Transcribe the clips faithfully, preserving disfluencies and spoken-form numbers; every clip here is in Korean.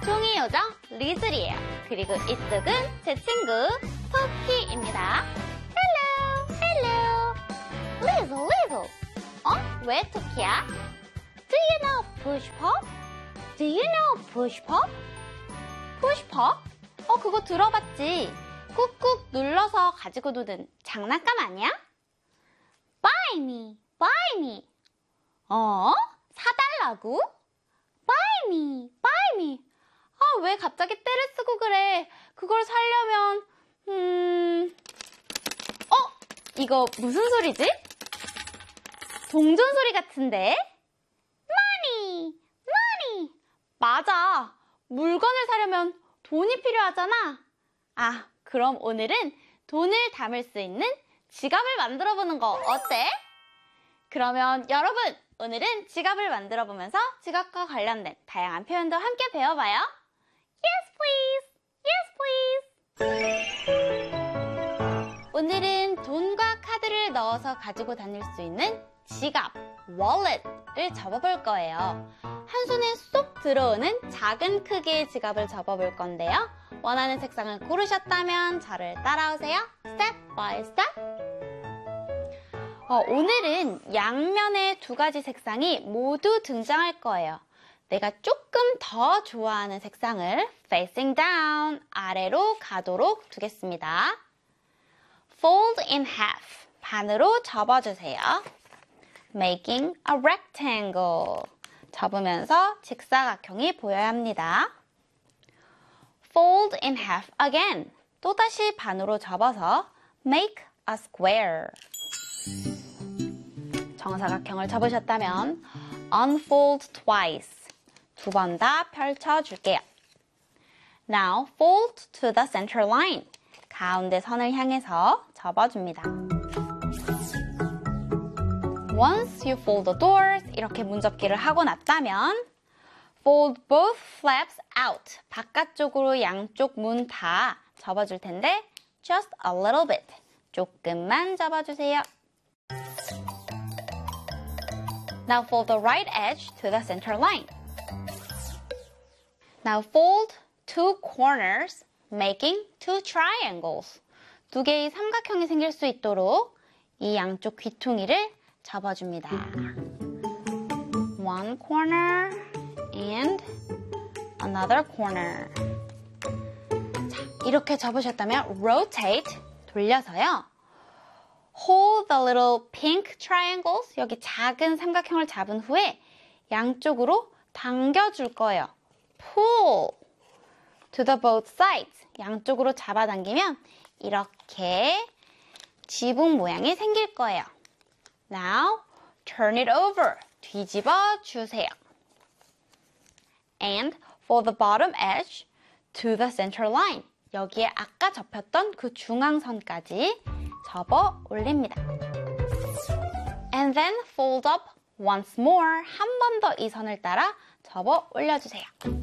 종이 요정 리즐이에요. 그리고 이쪽은 제 친구 토끼입니다. Hello, hello. 리즐, 리즐. 어? 왜 토끼야? Do you know push pop? Do you know push pop? push pop? 어, 그거 들어봤지? 꾹꾹 눌러서 가지고 노는 장난감 아니야? Buy me, buy me. 어? 사달라고? Buy me, buy me. 아, 왜 갑자기 떼를 쓰고 그래? 그걸 사려면, 음... 어? 이거 무슨 소리지? 동전 소리 같은데? Money, money. 맞아. 물건을 사려면 돈이 필요하잖아. 아, 그럼 오늘은 돈을 담을 수 있는 지갑을 만들어 보는 거 어때? 그러면 여러분, 오늘은 지갑을 만들어 보면서 지갑과 관련된 다양한 표현도 함께 배워봐요. Yes, please. Yes, please. 오늘은 돈과 카드를 넣어서 가지고 다닐 수 있는 지갑, wallet을 접어볼 거예요. 한 손에 쏙 들어오는 작은 크기의 지갑을 접어볼 건데요. 원하는 색상을 고르셨다면 저를 따라오세요. Step by step. 어, 오늘은 양면의 두 가지 색상이 모두 등장할 거예요. 내가 조금 더 좋아하는 색상을 facing down, 아래로 가도록 두겠습니다. Fold in half, 반으로 접어주세요. Making a rectangle, 접으면서 직사각형이 보여야 합니다. Fold in half again, 또다시 반으로 접어서 make a square. 정사각형을 접으셨다면 unfold twice, 두 번 다 펼쳐줄게요. Now fold to the center line, 가운데 선을 향해서 접어줍니다. Once you fold the doors, 이렇게 문접기를 하고 났다면 fold both flaps out, 바깥쪽으로 양쪽 문 다 접어줄 텐데 just a little bit, 조금만 접어주세요. Now fold the right edge to the center line. Now fold two corners, making two triangles. 두 개의 삼각형이 생길 수 있도록 이 양쪽 귀퉁이를 접어줍니다. One corner and another corner. 자, 이렇게 접으셨다면 rotate, 돌려서요. Hold the little pink triangles, 여기 작은 삼각형을 잡은 후에 양쪽으로 당겨줄 거예요. Pull to the both sides, 양쪽으로 잡아당기면 이렇게 지붕 모양이 생길 거예요. Now turn it over, 뒤집어 주세요. And for the bottom edge to the center line, 여기에 아까 접혔던 그 중앙선까지 접어 올립니다. And then fold up once more, 한 번 더 이 선을 따라 접어 올려주세요.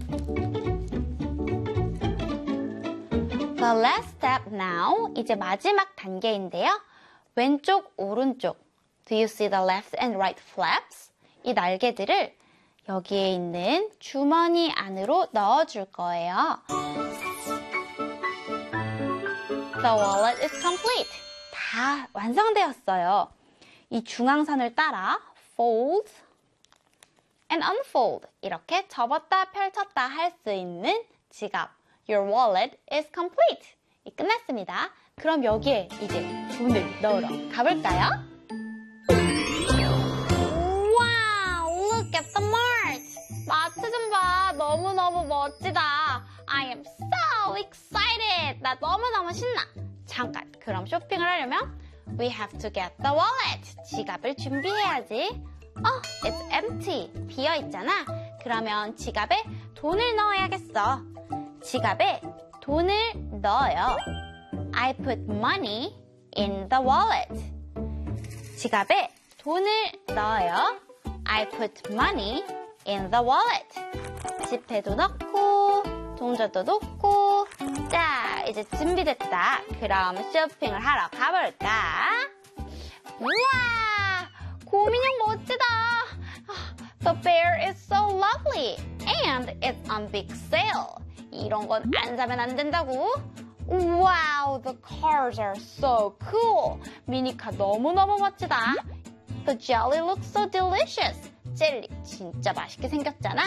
The last step now, 이제 마지막 단계인데요. 왼쪽, 오른쪽. Do you see the left and right flaps? 이 날개들을 여기에 있는 주머니 안으로 넣어줄 거예요. The wallet is complete. 다 완성되었어요. 이 중앙선을 따라 fold and unfold, 이렇게 접었다 펼쳤다 할 수 있는 지갑. Your wallet is complete. 이 끝났습니다. 그럼 여기에 이제 돈을 넣으러 가볼까요? Wow, look at the marks. 마트 좀 봐. 너무너무 멋지다. I am so excited. 나 너무너무 신나. 잠깐, 그럼 쇼핑을 하려면 we have to get the wallet. 지갑을 준비해야지. 어, it's empty. 비어있잖아. 그러면 지갑에 돈을 넣어야겠어. 지갑에 돈을 넣어요. I put money in the wallet. 지갑에 돈을 넣어요. I put money in the wallet. 지폐도 넣고 동전도 넣고. 자, 이제 준비됐다. 그럼 쇼핑을 하러 가볼까? 우와, 곰인형 멋지다. The bear is so lovely and it's on big sale. 이런 건 안 사면 안 된다고. Wow, the cars are so cool. 미니카 너무너무 멋지다. The jelly looks so delicious. 젤리 진짜 맛있게 생겼잖아.